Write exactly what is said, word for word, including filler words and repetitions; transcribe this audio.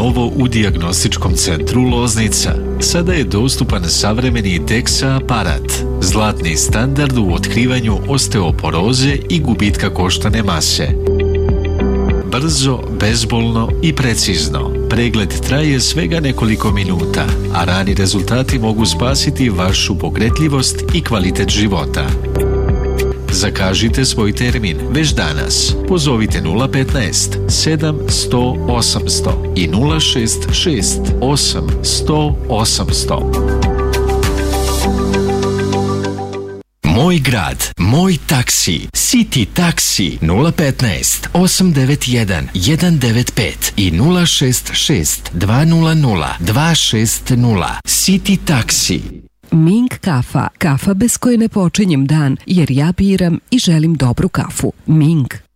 novo u dijagnostičkom centru Loznica. Sada je dostupan savremeni Dexa aparat, zlatni standard u otkrivanju osteoporoze i gubitka koštane mase. Brzo, bezbolno i precizno. Pregled traje svega nekoliko minuta, a rani rezultati mogu spasiti vašu pokretljivost i kvalitet života. Zakažite svoj termin već danas. Pozovite nula petnaest sedam sto osamsto i nula šest šest osam sto osamsto. Moj grad, moj taksi, City taksi nula petnaest osam devet jedan jedan devet pet i nula šest šest dva nula nula dva šest nula. City taksi. Ming kafa, kafa bez koje ne počinjem dan, jer ja biram i želim dobru kafu. Ming.